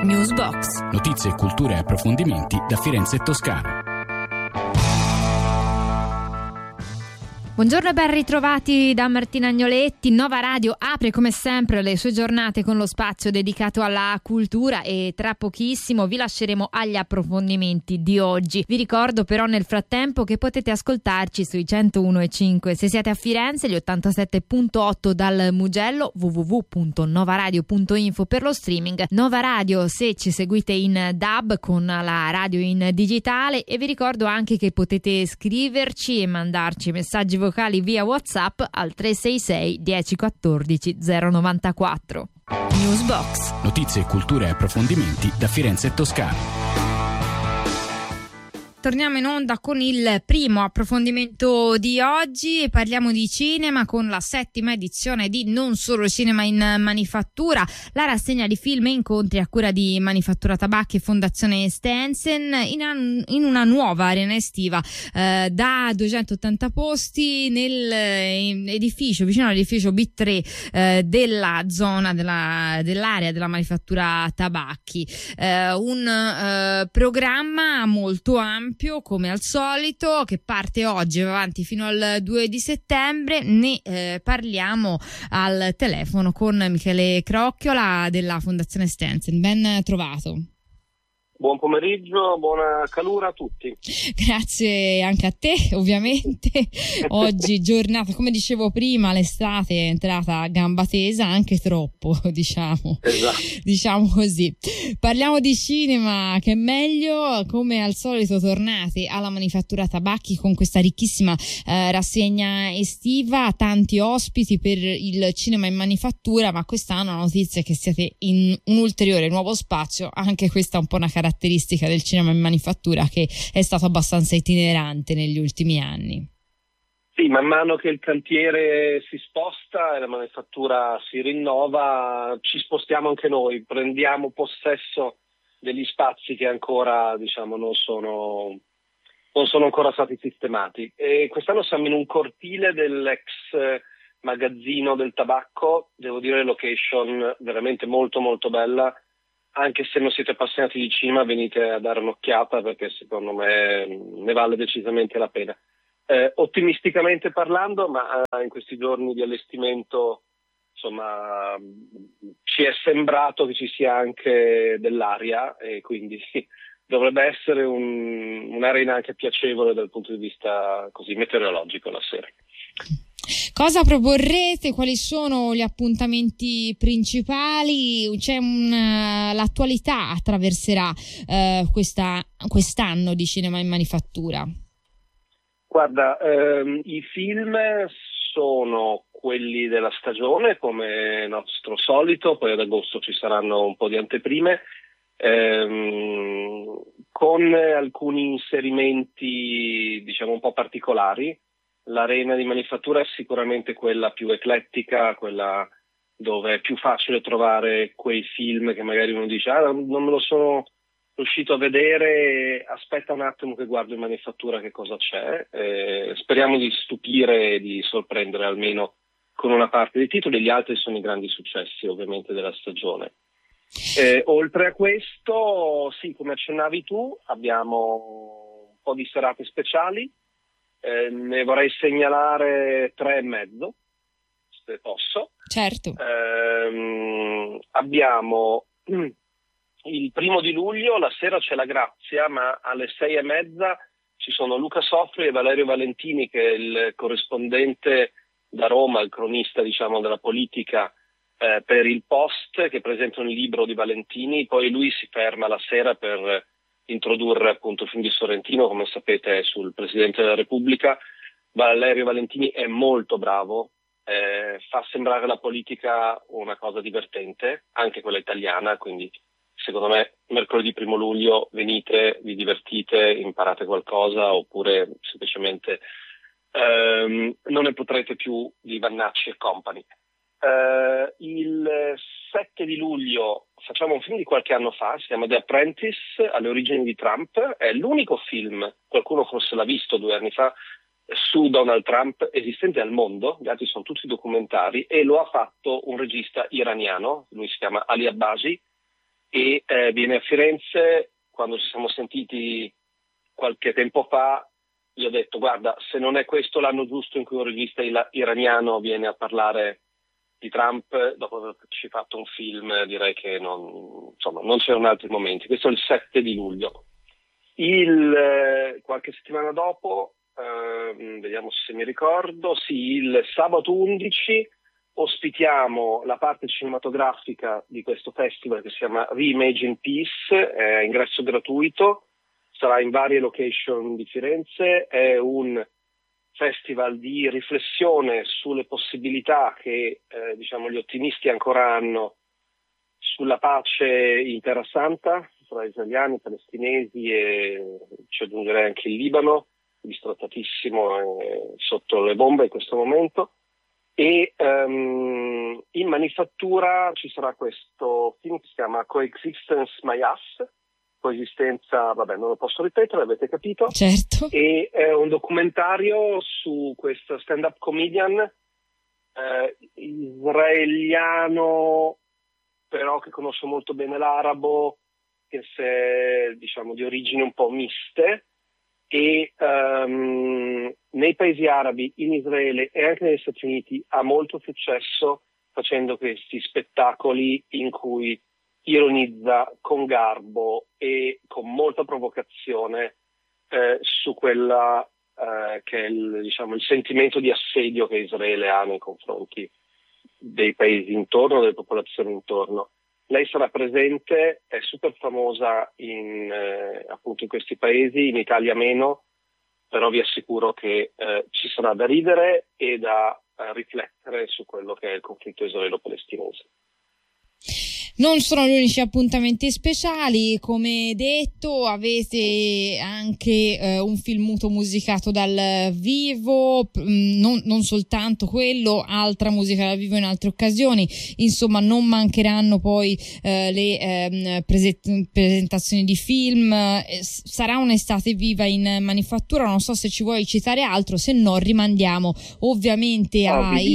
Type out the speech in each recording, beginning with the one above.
Newsbox. Notizie, cultura e approfondimenti da Firenze e Toscana. Buongiorno e ben ritrovati da Martina Agnoletti. Nova Radio apre come sempre le sue giornate con lo spazio dedicato alla cultura e tra pochissimo vi lasceremo agli approfondimenti di oggi. Vi ricordo però nel frattempo che potete ascoltarci sui 101.5 se siete a Firenze, gli 87.8 dal Mugello, www.novaradio.info per lo streaming, Nova Radio se ci seguite in DAB con la radio in digitale, e vi ricordo anche che potete scriverci e mandarci messaggi vocali via WhatsApp al 366 1014 094. Newsbox. Notizie, cultura e approfondimenti da Firenze e Toscana. Torniamo in onda con il primo approfondimento di oggi e parliamo di cinema con la 7ª edizione di Non Solo Cinema in Manifattura, la rassegna di film e incontri a cura di Manifattura Tabacchi e Fondazione Stensen in una nuova arena estiva da 280 posti nell'edificio, vicino all'edificio B3 della zona dell'area della Manifattura Tabacchi. Un programma molto ampio come al solito, che parte oggi e va avanti fino al 2 di settembre. Ne parliamo al telefono con Michele Crocchiola della Fondazione Stensen. Ben trovato. Buon pomeriggio, buona calura a tutti. Grazie anche a te, ovviamente. Oggi giornata, come dicevo prima, l'estate è entrata a gamba tesa, anche troppo, diciamo. Esatto. Diciamo così. Parliamo di cinema, che è meglio, come al solito tornate alla Manifattura Tabacchi con questa ricchissima rassegna estiva, tanti ospiti per il cinema in manifattura, ma quest'anno la notizia è che siete in un ulteriore nuovo spazio, anche questa è un po' una caratteristica del cinema in manifattura che è stato abbastanza itinerante negli ultimi anni. Sì, man mano che il cantiere si sposta e la manifattura si rinnova, ci spostiamo anche noi, prendiamo possesso degli spazi che ancora, diciamo, non sono ancora stati sistemati. E quest'anno siamo in un cortile dell'ex magazzino del tabacco, devo dire location veramente molto molto bella. Anche se non siete appassionati di cinema, venite a dare un'occhiata perché secondo me ne vale decisamente la pena. Ottimisticamente parlando, ma in questi giorni di allestimento, insomma, ci è sembrato che ci sia anche dell'aria e quindi dovrebbe essere un'arena anche piacevole dal punto di vista così meteorologico la sera. Cosa proporrete? Quali sono gli appuntamenti principali? L'attualità attraverserà quest'anno di cinema in manifattura? Guarda, i film sono quelli della stagione come nostro solito, poi ad agosto ci saranno un po' di anteprime, con alcuni inserimenti diciamo un po' particolari. L'arena di manifattura è sicuramente quella più eclettica, quella dove è più facile trovare quei film che magari uno dice non me lo sono riuscito a vedere, aspetta un attimo che guardo in manifattura che cosa c'è. Speriamo di stupire e di sorprendere almeno con una parte dei titoli. Gli altri sono i grandi successi ovviamente della stagione. Oltre a questo, sì, come accennavi tu, abbiamo un po' di serate speciali. Ne vorrei segnalare 3,5, se posso. Certo. Abbiamo il 1 di luglio, la sera c'è la Grazia, ma alle 6:30 ci sono Luca Sofri e Valerio Valentini, che è il corrispondente da Roma, il cronista diciamo della politica per il Post, che presentano il libro di Valentini. Poi lui si ferma la sera per introdurre appunto il film di Sorrentino, come sapete è sul Presidente della Repubblica. Valerio Valentini è molto bravo, fa sembrare la politica una cosa divertente, anche quella italiana, quindi secondo me mercoledì 1 luglio venite, vi divertite, imparate qualcosa, oppure semplicemente non ne potrete più di Vannacci e company. Il 7 di luglio facciamo un film di qualche anno fa, si chiama The Apprentice, alle origini di Trump. È l'unico film, qualcuno forse l'ha visto 2 anni fa, su Donald Trump esistente al mondo, gli altri sono tutti documentari, e lo ha fatto un regista iraniano, lui si chiama Ali Abbasi, e viene a Firenze. Quando ci siamo sentiti qualche tempo fa, gli ho detto: guarda, se non è questo l'anno giusto in cui un regista iraniano viene a parlare di Trump, dopo averci fatto un film, direi che non c'erano altri momenti. Questo è il 7 di luglio. Qualche settimana dopo, vediamo se mi ricordo, il sabato 11 ospitiamo la parte cinematografica di questo festival che si chiama Reimagine Peace, è ingresso gratuito, sarà in varie location di Firenze, è un festival di riflessione sulle possibilità che gli ottimisti ancora hanno sulla pace in Terra Santa tra israeliani, palestinesi e ci aggiungerei anche il Libano, distrattatissimo sotto le bombe in questo momento. E in manifattura ci sarà questo film che si chiama Coexistence My Ass, coesistenza, vabbè, non lo posso ripetere, avete capito? Certo. E è un documentario su questo stand-up comedian israeliano, però che conosce molto bene l'arabo, che è di origini un po' miste, e nei paesi arabi, in Israele e anche negli Stati Uniti ha molto successo facendo questi spettacoli in cui ironizza con garbo e con molta provocazione su quella che è il sentimento di assedio che Israele ha nei confronti dei paesi intorno, delle popolazioni intorno. Lei sarà presente, è super famosa appunto in questi paesi, in Italia meno, però vi assicuro che ci sarà da ridere e da riflettere su quello che è il conflitto israelo-palestinese. Non sono gli unici appuntamenti speciali, come detto avete anche un film muto musicato dal vivo, non soltanto quello, altra musica dal vivo in altre occasioni, insomma non mancheranno poi le presentazioni di film, sarà un'estate viva in manifattura, non so se ci vuoi citare altro, se no rimandiamo ovviamente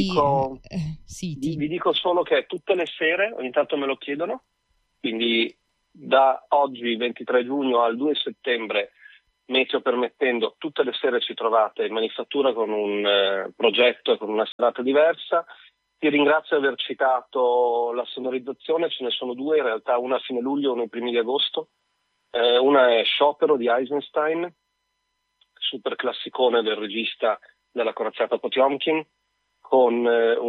vi dico solo che tutte le sere, ogni tanto me lo chiedono, quindi da oggi 23 giugno al 2 settembre, meteo permettendo, tutte le sere ci trovate in manifattura con un progetto e con una serata diversa. Ti ringrazio di aver citato la sonorizzazione, ce ne sono due in realtà, una a fine luglio e una ai primi di agosto. Una è Sciopero di Eisenstein, super classicone del regista della corazzata Potiomkin, con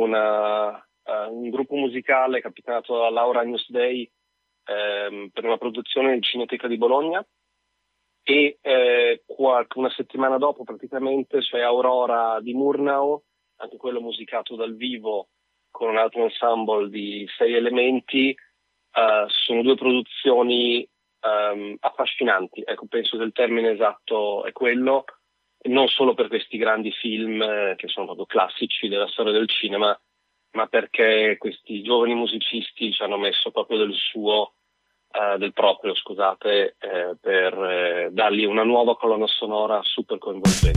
un gruppo musicale capitato da Laura Newsday per una produzione in Cineteca di Bologna, e una settimana dopo praticamente c'è Aurora di Murnau, anche quello musicato dal vivo con un altro ensemble di 6 elementi. Sono due produzioni affascinanti, ecco, penso che il termine esatto è quello, non solo per questi grandi film che sono proprio classici della storia del cinema, ma perché questi giovani musicisti ci hanno messo proprio del proprio, per dargli una nuova colonna sonora super coinvolgente.